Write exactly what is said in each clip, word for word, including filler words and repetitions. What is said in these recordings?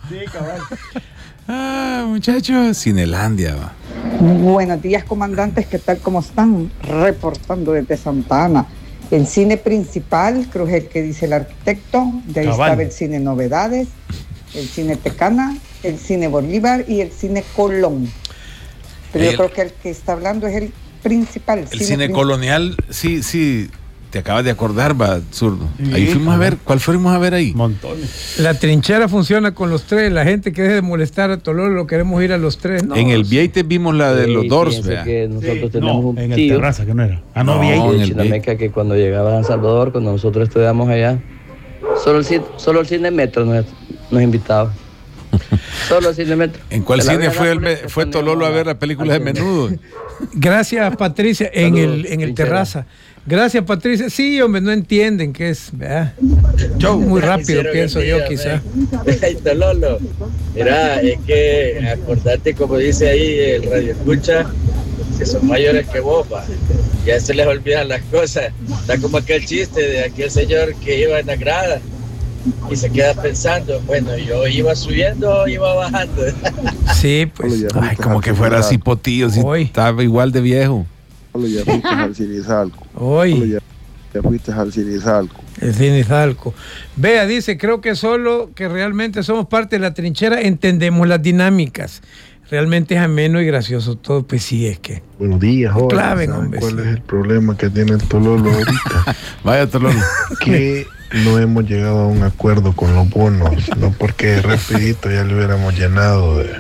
Sí, cabal. Ah, muchachos, Cinelandia. Va. Buenos días, comandantes, ¿qué tal? ¿Cómo están? Reportando desde Santa Ana. El cine principal, creo que es el que dice el arquitecto, de ahí Cabal. estaba el cine Novedades, el cine Tecana, el cine Bolívar y el cine Colón. Pero El- yo creo que el que está hablando es el principal. El cine, principal. colonial, sí, sí, te acabas de acordar, va, zurdo. Sí, Ahí fuimos a ajá. ver, ¿cuál fuimos a ver ahí? Montones. La trinchera funciona con los tres. La gente que deje de molestar a Tololo, lo queremos ir a los tres. No, En el Vieite vimos la de los Sí, Doors, fíjense vea. que nosotros Sí, tenemos no, un en el tío terraza, que no era. Ah, no, No, vi ahí. en de el Chinameca que cuando llegaba a San Salvador, cuando nosotros estudiamos allá, solo el, cine- solo el cine Metro nos, nos invitaba. Solo el cine Metro. ¿En cuál Se la cine había fue, el, dado me- por fue eso Tololo a ver la poníamos película de al cine. Menudo? Gracias, Patricia, en Saludos, el, en el trinchera. terraza. Gracias, Patricia. Sí, hombre, no entienden qué es. ¿verdad? Yo. Muy rápido, Hicieron pienso el yo, día, quizá. men. Ay, Tololo. Mira, es que acordate, como dice ahí el radio escucha, que son mayores que vos, pa. Ya se les olvidan las cosas. Está como aquel chiste de aquel señor que iba en la grada y se queda pensando, bueno, yo iba subiendo o iba bajando. Sí, pues. Ay, como que fuera así potillo, si Hoy. estaba igual de viejo. Solo ya fuiste al Cirizalco. Solo Hoy, ya, ya fuiste al Cirizalco. el cine Zalco. Vea, dice, creo que solo que realmente somos parte de la trinchera entendemos las dinámicas. Realmente es ameno y gracioso todo, pues sí, es que. Buenos días, jóvenes. Claven, ¿Saben hombre, cuál sí. es el problema que tiene el Tololo ahorita? Vaya, Tololo. Que no hemos llegado a un acuerdo con los bonos, no porque rapidito ya le hubiéramos llenado de,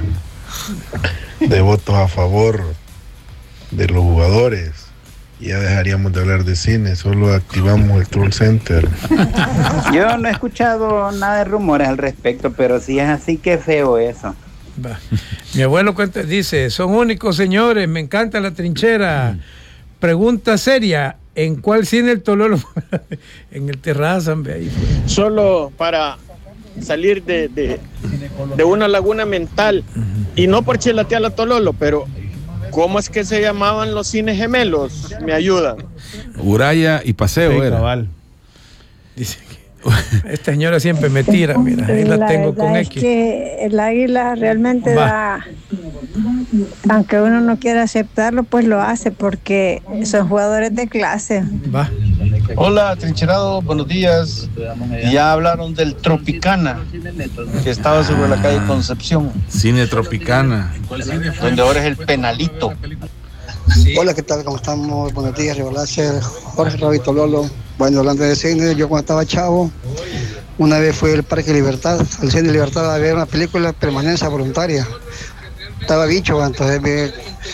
de votos a favor de los jugadores. Y ya dejaríamos de hablar de cine, solo activamos el Troll Center. Yo no he escuchado nada de rumores al respecto, pero si es así, qué feo eso. Va. Mi abuelo cuenta, dice, son únicos señores, me encanta la trinchera. Pregunta seria, ¿en cuál cine el Tololo? En el terraza, hombre, ahí fue. Solo para salir de, de, de una laguna mental y no por chilatear a Tololo, pero ¿cómo es que se llamaban los cines gemelos? Me ayudan. Uraya y Paseo Sí, era. cabal. Dice que esta señora siempre me tira, mira, ahí la, La tengo verdad con es X. que el águila realmente Va. da, aunque uno no quiera aceptarlo, pues lo hace porque son jugadores de clase. Va. Hola, trincherado, buenos días. Ya hablaron del Tropicana, que estaba sobre la calle Concepción, Cine Tropicana. donde ahora es el Penalito. Hola, ¿qué tal? ¿Cómo estamos? Buenos días, Rivalacer, Jorge Rabito Lolo. Bueno, hablando de cine, yo cuando estaba chavo, una vez fui al Parque Libertad, al Cine Libertad, a ver una película Permanencia Voluntaria. Estaba bicho, entonces me,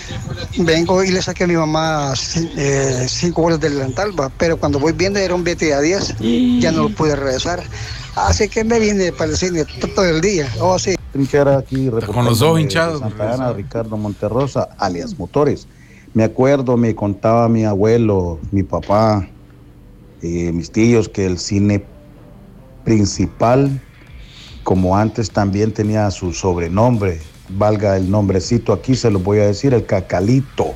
vengo y le saqué a mi mamá eh, cinco bolas del delantal, va, pero cuando voy viendo era un billete a diez, ya no lo pude regresar. Así que me vine para el cine todo el día. Oh, sí. Trinchera aquí Con los ojos hinchados. de Santa Ana, Ricardo Monterrosa, alias Motores. Me acuerdo, me contaba mi abuelo, mi papá, eh, mis tíos, que el cine principal, como antes también tenía su sobrenombre, valga el nombrecito aquí, se lo voy a decir, el Cacalito.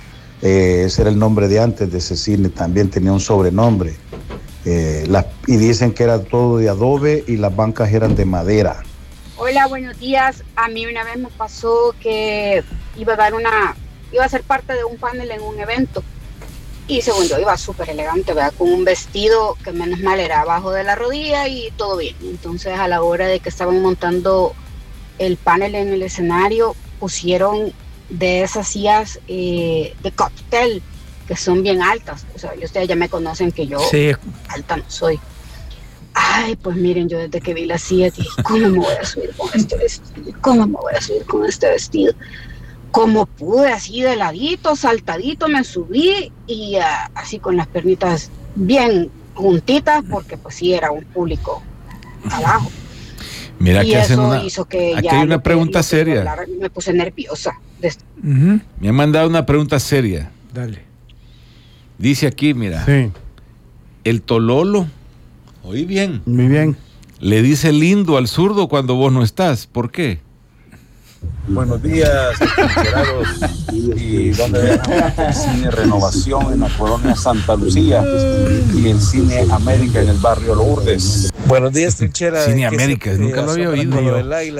Eh, ese era el nombre de antes de ese cine, también tenía un sobrenombre. Eh, la- y dicen que era todo de adobe y las bancas eran de madera. Hola, buenos días. A mí una vez me pasó que iba a dar una, iba a ser parte de un panel en un evento. Y según yo iba súper elegante, ¿verdad? Con un vestido que menos mal era abajo de la rodilla y todo bien. Entonces a la hora de que estaban montando el panel en el escenario, pusieron de esas sillas eh, de cóctel, que son bien altas. O sea, y ustedes ya me conocen que yo Sí. alta no soy. Ay, pues miren, yo desde que vi la silla dije, ¿cómo me voy a subir con este vestido? ¿Cómo me voy a subir con este vestido? Como pude, así de ladito, saltadito, me subí y uh, así con las pernitas bien juntitas, porque pues sí era un público abajo. Mira y que hacen eso una. hizo que Aquí ya hay lo una que- pregunta lo que seria. hablar, me puse nerviosa. De- Ujú. Me han mandado una pregunta seria. Dale. Dice aquí, mira, Sí, el Tololo, oí bien, muy bien. le dice lindo al zurdo cuando vos no estás. ¿Por qué? Buenos días, trincherados. Y donde dejamos el cine Renovación en la colonia Santa Lucía y el cine América en el barrio Lourdes. Buenos días, trinchera. Cine ¿Qué se América, puede nunca lo había asombrar oído con lo yo. del águila?